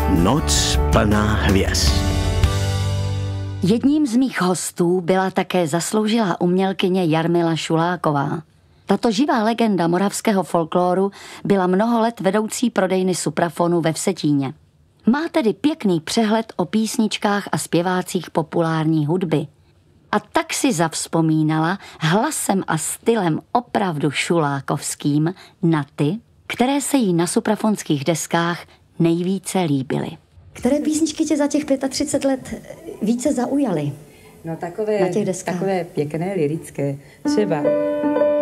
Noc plná hvězd. Jedním z mých hostů byla také zasloužilá umělkyně Jarmila Šuláková. Tato živá legenda moravského folkloru byla mnoho let vedoucí prodejny Suprafonu ve Vsetíně. Má tedy pěkný přehled o písničkách a zpěvácích populární hudby. A tak si zavzpomínala hlasem a stylem opravdu šulákovským na ty, které se jí na suprafonských deskách nejvíce líbily. Které písničky tě za těch 35 let více zaujaly? No takové, na těch deskách? Takové pěkné, lirické. Třeba